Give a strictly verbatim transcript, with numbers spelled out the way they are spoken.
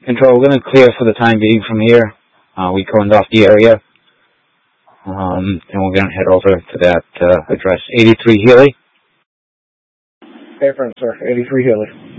Control, we're going to clear for the time being from here. Uh, we cordoned off the area. Um, and we're going to head over to that uh, address, eighty-three Healy. Affirmative, sir. eighty-three Healy.